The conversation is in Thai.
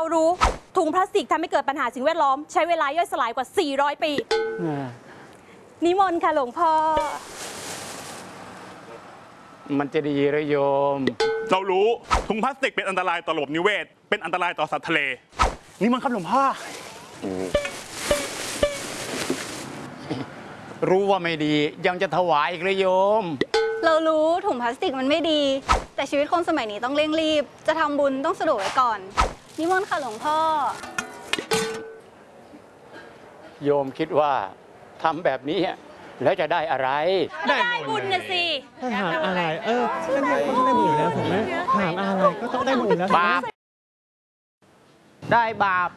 รู้ถุงพลาสติกทำให้เกิดปัญหาสิ่งแวดล้อมใช้เวลาย่อยสลายกว่า400 ปีนิมนต์ค่ะหลวงพ่อมันจะดีหรือโยมเรารู้ถุงพลาสติกเป็นอันตรายต่อระบบนิเวศเป็นอันตรายต่อสัตว์ทะเลนี่มันครับหลวงพ่อรู้ว่าไม่ดียังจะถวายอีกเลยโยมเรารู้ถุงพลาสติกมันไม่ดีแต่ชีวิตคนสมัยนี้ต้องเร่งรีบจะทำบุญต้องสะดวกไว้ก่อนนิมนต์ค่ะหลวงพ่อโยมคิดว่าทำแบบนี้แล้วจะได้อะไรได้บุญนะสิถามอะไรก็ได้บุญแล้วถูกไหมถามอะไรก็ต้องได้บุญแล้วบาปได้บาป